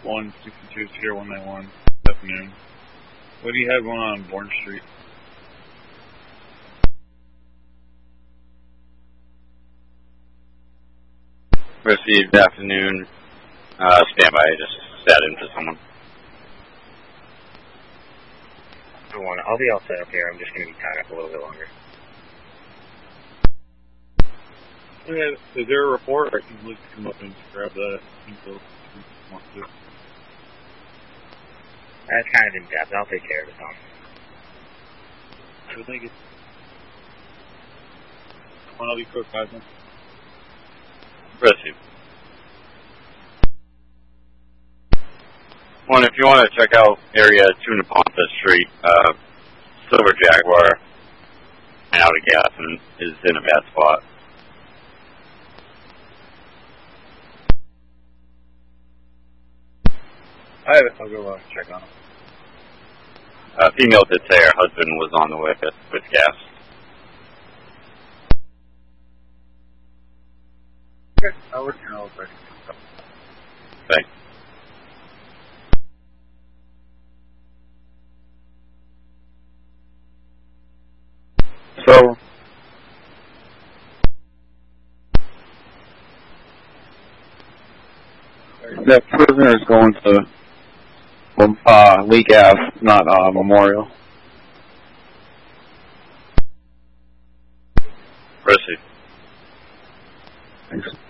162 Sierra 191 this afternoon. What do you have going on Bourne Street? Received afternoon. Standby. Just sat in for someone. I'll be all set up here. I'm just going to be tied up a little bit longer. Okay, is there a report? Or can you come up and grab that info if you want to? That's kind of in depth. I'll take care of it, Tom. Thank you. I'll be quick, 5 minutes. Received. One, if you want to check out area 2 Neponto Street, Silver Jaguar ran out of gas and is in a bad spot. I have it. I'll go check on it. Female did say her husband was on the way with gas. Okay, I'll let you know if I can. Thanks. So, that prisoner is going to Leak Ave, not Memorial. Received. Thanks.